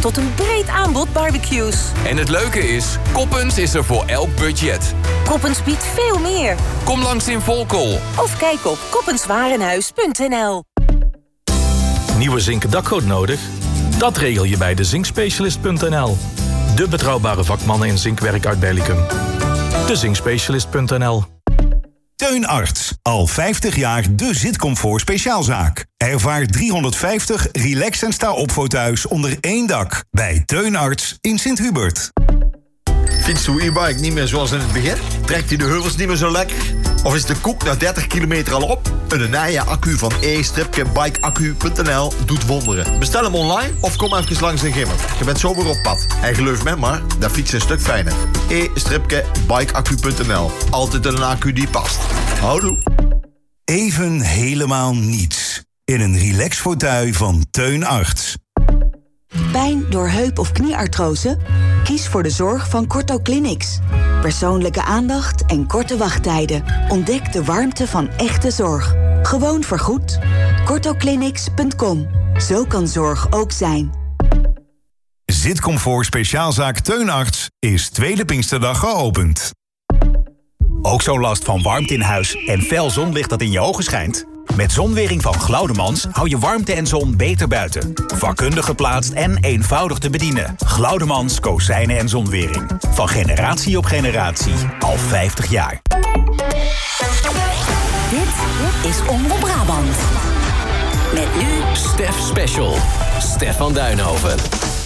tot een breed aanbod barbecues. En het leuke is, Koppens is er voor elk budget. Koppens biedt veel meer. Kom langs in Volkel. Of kijk op koppenswarenhuis.nl. Nieuwe zinken dakgoot nodig? Dat regel je bij de zinkspecialist.nl. De betrouwbare vakmannen in zinkwerk uit Bellicum. De zinkspecialist.nl. Teun Arts. Al 50 jaar de zitcomfort speciaalzaak. Ervaar 350 relax en sta-op fauteuils onder één dak. Bij Teun Arts in Sint-Hubert. Fietst uw e-bike niet meer zoals in het begin? Trekt hij de heuvels niet meer zo lekker? Of is de koek na 30 kilometer al op? Een Naya-accu van e-bikeaccu.nl doet wonderen. Bestel hem online of kom even langs de Gimmer. Je bent zo weer op pad. En geloof me maar, dat fietst een stuk fijner. e-bikeaccu.nl. Altijd een accu die past. Houdoe. Even helemaal niets. In een relax fauteuil van Teun Arts. Pijn door heup- of knieartrose? Kies voor de zorg van Corto Clinics. Persoonlijke aandacht en korte wachttijden. Ontdek de warmte van echte zorg. Gewoon vergoed. CortoClinics.com. Zo kan zorg ook zijn. Zitcomfort speciaalzaak Teun Arts is tweede Pinksterdag geopend. Ook zo'n last van warmte in huis en fel zonlicht dat in je ogen schijnt? Met Zonwering van Glaudemans hou je warmte en zon beter buiten. Vakkundig geplaatst en eenvoudig te bedienen. Glaudemans, kozijnen en zonwering. Van generatie op generatie. Al 50 jaar. Dit is Omroep Brabant. Met nu Stef Special. Stef van Duinhoven.